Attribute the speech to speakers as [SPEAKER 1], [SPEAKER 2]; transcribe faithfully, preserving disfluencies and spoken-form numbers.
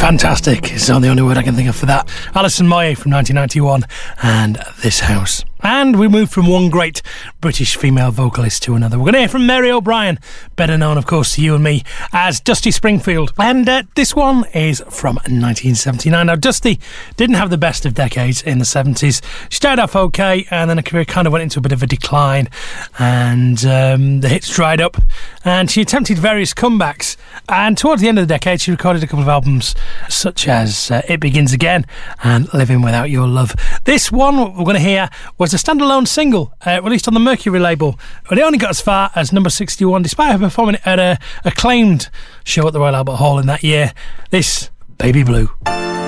[SPEAKER 1] Fantastic is the only word I can think of for that. Alison Moyet from nineteen ninety-one and This House. And we move from one great British female vocalist to another. We're going to hear from Mary O'Brien, better known, of course, to you and me as Dusty Springfield. And uh, this one is from nineteen seventy-nine. Now, Dusty didn't have the best of decades in the seventies. She started off okay, and then her career kind of went into a bit of a decline, and um, the hits dried up, and she attempted various comebacks. And towards the end of the decade, she recorded a couple of albums, such as uh, It Begins Again and Living Without Your Love. This one we're going to hear was a standalone single uh, released on the Mercury label, but it only got as far as number sixty-one, despite her performing at a acclaimed show at the Royal Albert Hall in that year. This, Baby Blue.